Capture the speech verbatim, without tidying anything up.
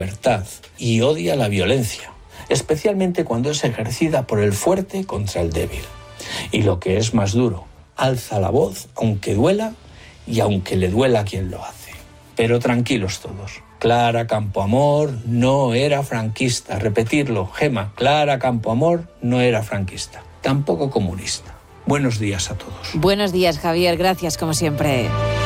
libertad y odia la violencia, especialmente cuando es ejercida por el fuerte contra el débil. Y lo que es más duro, alza la voz aunque duela y aunque le duela a quien lo hace. Pero tranquilos todos, Clara Campoamor no era franquista. Repetirlo, Gema, Clara Campoamor no era franquista, tampoco comunista. Buenos días a todos. Buenos días, Javier, gracias como siempre.